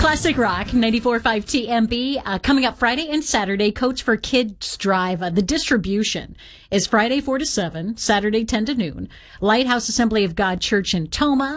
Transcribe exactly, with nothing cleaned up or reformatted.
Classic Rock, ninety-four point five T M B. Uh, coming up Friday and Saturday, Coach for Kids Drive. Uh, the distribution is Friday four to seven, Saturday ten to noon. Lighthouse Assembly of God Church in Toma.